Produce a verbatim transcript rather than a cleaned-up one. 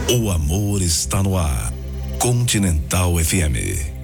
O amor está no ar. Continental F M.